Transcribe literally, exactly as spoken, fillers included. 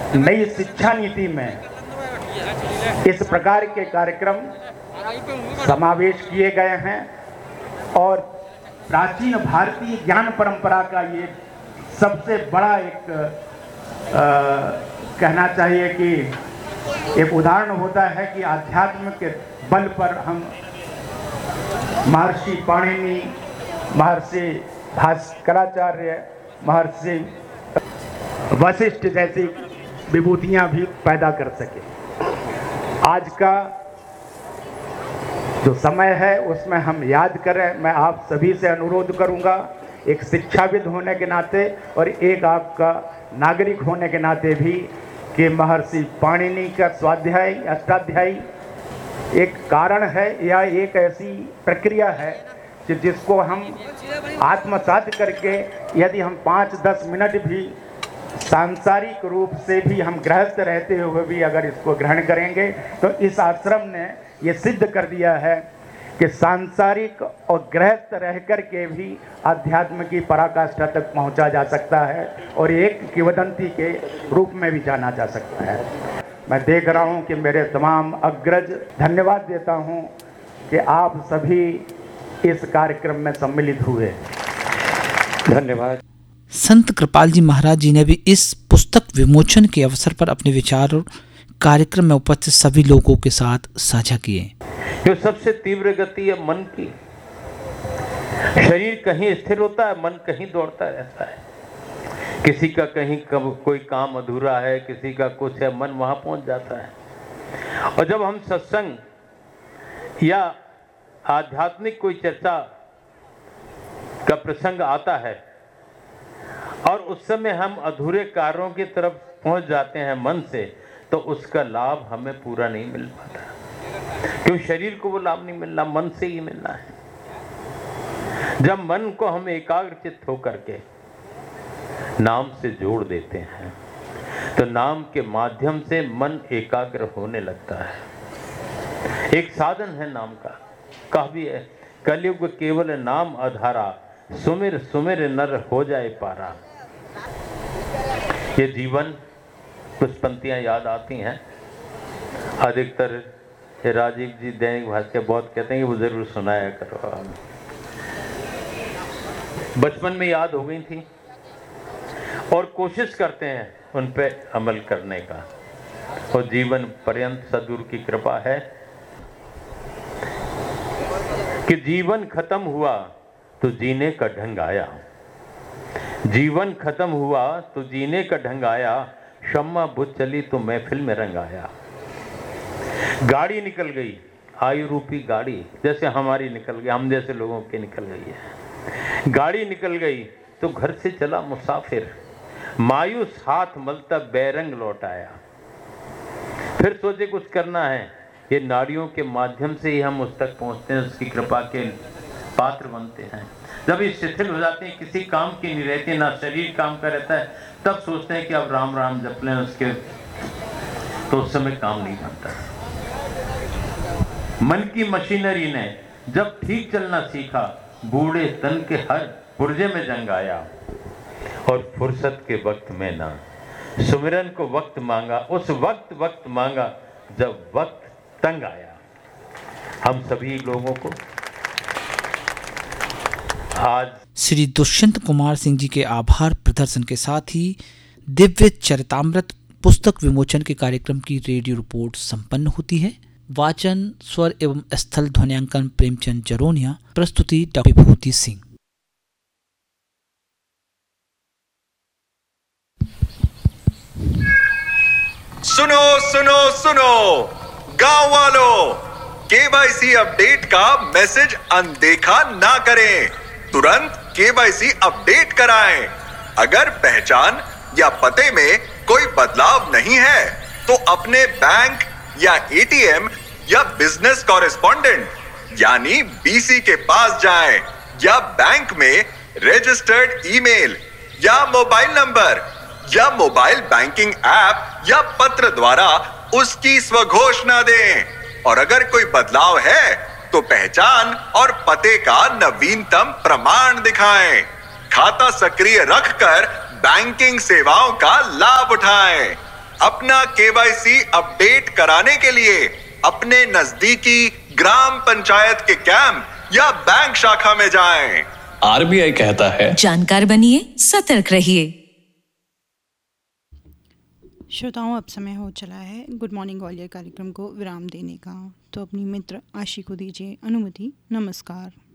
नई शिक्षा नीति में इस प्रकार के कार्यक्रम समावेश किए गए हैं और प्राचीन भारतीय ज्ञान परंपरा का ये सबसे बड़ा एक आ, कहना चाहिए कि एक उदाहरण होता है कि आध्यात्म के बल पर हम महर्षि पाणिनि, महर्षि भास्कराचार्य, महर्षि वशिष्ठ जैसी विभूतियां भी पैदा कर सके। आज का जो समय है उसमें हम याद करें। मैं आप सभी से अनुरोध करूंगा, एक शिक्षाविद होने के नाते और एक आपका नागरिक होने के नाते भी, कि महर्षि पाणिनि का स्वाध्याय अष्टाध्यायी एक कारण है या एक ऐसी प्रक्रिया है कि जिसको हम आत्मसात करके यदि हम पाँच दस मिनट भी सांसारिक रूप से भी हम गृहस्थ रहते हुए भी अगर इसको ग्रहण करेंगे तो इस आश्रम ने ये सिद्ध कर दिया है कि सांसारिक और गृहस्थ रह कर के भी अध्यात्म की पराकाष्ठा तक पहुंचा जा सकता है और एक किंवदंती के रूप में भी जाना जा सकता है। मैं देख रहा हूं कि मेरे तमाम अग्रज, धन्यवाद देता हूं कि आप सभी इस कार्यक्रम में सम्मिलित हुए। धन्यवाद। संत कृपाल जी महाराज जी ने भी इस पुस्तक विमोचन के अवसर पर अपने विचार और कार्यक्रम में उपस्थित सभी लोगों के साथ साझा किए। जो सबसे तीव्र गति है मन की। शरीर कहीं स्थिर होता है, मन कहीं दौड़ता रहता है। किसी का कहीं कब कोई काम अधूरा है, किसी का कुछ है, मन वहां पहुंच जाता है। और जब हम सत्संग या आध्यात्मिक कोई चर्चा का प्रसंग आता है और उस समय हम अधूरे कार्यों की तरफ पहुंच जाते हैं मन से, तो उसका लाभ हमें पूरा नहीं मिल पाता, क्योंकि शरीर को वो लाभ नहीं मिलना, मन से ही मिलना है। जब मन को हम एकाग्रचित्त होकर के नाम से जोड़ देते हैं तो नाम के माध्यम से मन एकाग्र होने लगता है। एक साधन है नाम का, कहा भी है, कलयुग केवल नाम आधारा, सुमिर सुमिर नर हो जाए पारा। ये जीवन, कुछ पंक्तियां याद आती हैं। अधिकतर राजीव जी दैनिक भास्कर बहुत कहते हैं कि वो जरूर सुनाया करो। बचपन में याद हो गई थी और कोशिश करते हैं उन पे अमल करने का, और जीवन पर्यंत सद्गुरु की कृपा है कि जीवन खत्म हुआ तो जीने का ढंग आया। जीवन खत्म हुआ तो जीने का ढंग आया, शम्मा बुझ चली तो महफिल में रंग आया। गाड़ी निकल गई, आयु रूपी गाड़ी, जैसे हमारी निकल गई, हम जैसे लोगों की निकल गई है। गाड़ी निकल गई तो घर से चला मुसाफिर, मायूस हाथ मलता बैरंग लौट आया। फिर सोचे कुछ करना है, ये नाड़ियों के माध्यम से ही हम उस तक पहुंचते हैं, उसकी कृपा के पात्र बनते हैं। जब ये शिथिल हो जाते हैं, किसी काम की नहीं रहती, ना शरीर काम का रहता है, तब सोचते हैं कि अब राम राम जप लें उसके, तो उस समय काम नहीं बनता। मन की मशीनरी ने जब ठीक चलना सीखा, बूढ़े तन के हर पुर्जे में जंग आया। और फुर्सत के वक्त में ना सुमिरन को वक्त मांगा, उस वक्त वक्त मांगा जब वक्त तंग आया। हम सभी लोगों को आज श्री दुष्यंत कुमार सिंह जी के आभार प्रदर्शन के साथ ही दिव्य चरितामृत पुस्तक विमोचन के कार्यक्रम की रेडियो रिपोर्ट संपन्न होती है। वाचन, स्वर एवं स्थल ध्वनियांकन प्रेमचंद जरोनिया, प्रस्तुति डॉक्टर विभूति सिंह। सुनो सुनो सुनो गांव वालों, केवाईसी अपडेट का मैसेज अनदेखा ना करें, तुरंत केवाईसी अपडेट कराएं। अगर पहचान या पते में कोई बदलाव नहीं है तो अपने बैंक या एटीएम या बिजनेस कॉरेस्पॉन्डेंट यानी बीसी के पास जाएं, या बैंक में रजिस्टर्ड ईमेल या मोबाइल नंबर या मोबाइल बैंकिंग ऐप या पत्र द्वारा उसकी स्वघोषणा दें। और अगर कोई बदलाव है तो पहचान और पते का नवीनतम प्रमाण दिखाएं। खाता सक्रिय रखकर बैंकिंग सेवाओं का लाभ उठाएं। अपना केवाईसी अपडेट कराने के लिए अपने नजदीकी ग्राम पंचायत के कैंप या बैंक शाखा में जाएं। आरबीआई कहता है, जानकार बनिए, सतर्क रहिए। श्रोताओं, अब समय हो चला है गुड मॉर्निंग ग्वालियर कार्यक्रम को विराम देने का, तो अपनी मित्र आशी को दीजिए अनुमति। नमस्कार।